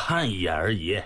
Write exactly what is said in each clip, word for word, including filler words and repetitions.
看一眼而已。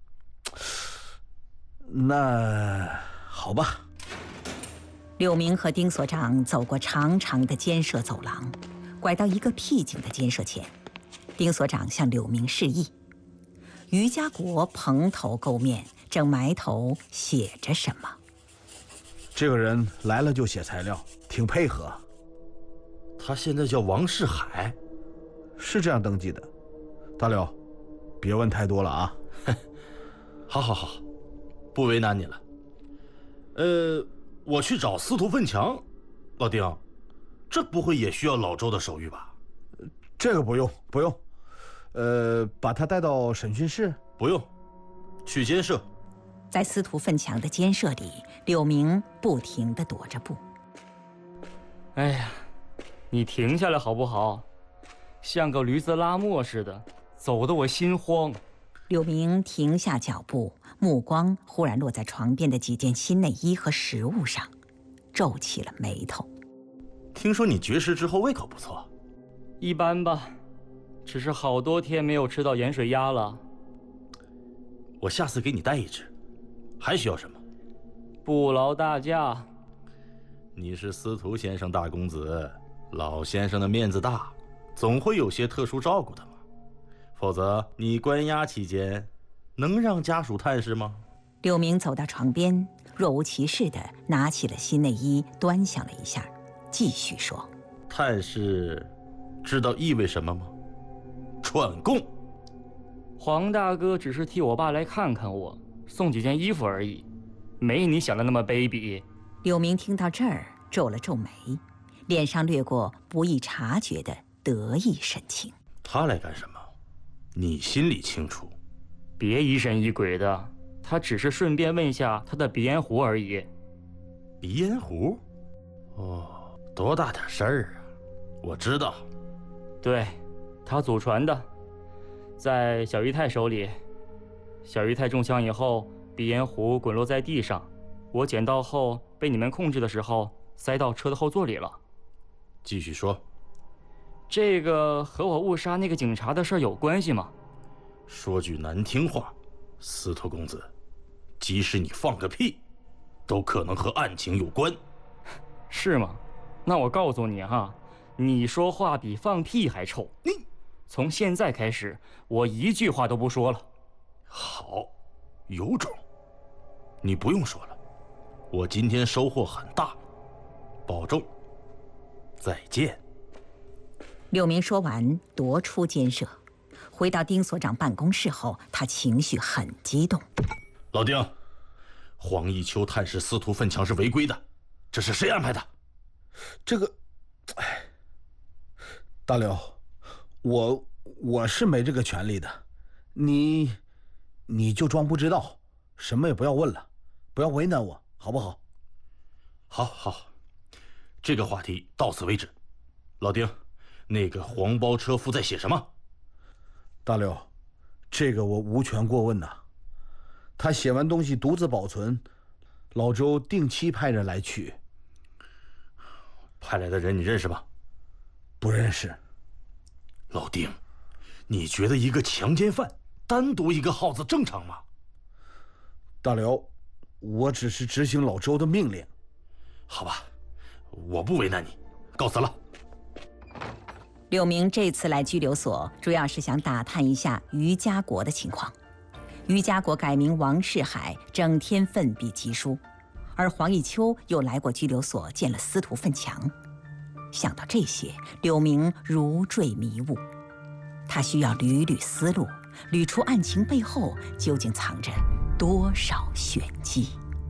那好吧。 柳明和丁所长走过长长的监舍走廊，拐到一个僻静的监舍前。丁所长向柳明示意。于家国蓬头垢面，正埋头写着什么。 这个人来了就写材料，挺配合。 他现在叫王世海， 是这样登记的。大柳，别问太多了啊。 好好好，不为难你了。呃，我去找司徒奋强。老丁，这不会也需要老周的手谕吧？ 这个不用，不用。呃，把他带到审讯室？ 不用，去监舍。 在司徒奋强的监舍里，柳明不停地踱着步。 哎呀，你停下来好不好？像个驴子拉磨似的，走得我心慌。 柳明停下脚步，目光忽然落在床边的几件新内衣和食物上，皱起了眉头。 听说你绝食之后胃口不错。 一般吧，只是好多天没有吃到盐水鸭了。 我下次给你带一只。还需要什么？ 不劳大驾。 你是司徒先生大公子，老先生的面子大，总会有些特殊照顾的嘛。否则你关押期间，能让家属探视吗？ 柳明走到床边，若无其事地拿起了新内衣，端详了一下，继续说：“ 探视，知道意味什么吗？串供。 黄大哥只是替我爸来看看我，送几件衣服而已，没你想的那么卑鄙。” 柳明听到这儿，皱了皱眉，脸上掠过不易察觉的得意神情。 他来干什么？你心里清楚。 别疑神疑鬼的，他只是顺便问一下他的鼻烟壶而已。 鼻烟壶？哦，多大点事儿啊！我知道。 对，他祖传的，在小姨太手里。小姨太中枪以后，鼻烟壶滚落在地上，我捡到后被你们控制的时候塞到车的后座里了。 继续说。 这个和我误杀那个警察的事有关系吗？ 说句难听话，司徒公子，即使你放个屁，都可能和案情有关。 是吗？那我告诉你哈，你说话比放屁还臭。 你从现在开始，我一句话都不说了。 好，有种。你不用说了，我今天收获很大，保重。再见。 柳明说完，踱出监舍，回到丁所长办公室后，他情绪很激动。 老丁，黄一秋探视司徒奋强是违规的，这是谁安排的？ 这个，哎，大刘，我我是没这个权利的，你你就装不知道，什么也不要问了，不要为难我，好不好？ 好好，这个话题到此为止。老丁，那个黄包车夫在写什么？ 大刘，这个我无权过问呐。他写完东西独自保存，老周定期派人来取。 派来的人你认识吗？ 不认识。 老丁，你觉得一个强奸犯单独一个号子正常吗？ 大刘，我只是执行老周的命令。 好吧，我不为难你，告辞了。 柳明这次来拘留所，主要是想打探一下于家国的情况。于家国改名王世海，整天奋笔疾书，而黄一秋又来过拘留所见了司徒奋强。想到这些，柳明如坠迷雾。他需要捋捋思路，捋出案情背后究竟藏着多少玄机。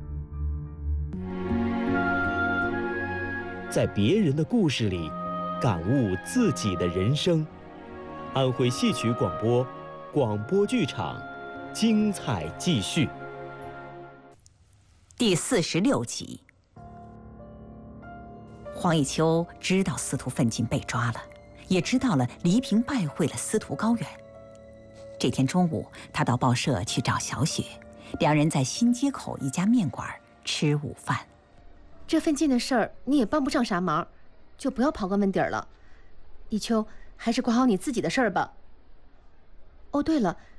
在别人的故事里感悟自己的人生。安徽戏曲广播，广播剧场，精彩继续。 第四十六集。黄一秋知道司徒奋进被抓了，也知道了黎平拜会了司徒高远。这天中午，他到报社去找小雪，两人在新街口一家面馆吃午饭。 这奋进的事儿你也帮不上啥忙，就不要刨根问底儿了。一秋，还是管好你自己的事儿吧。哦，对了，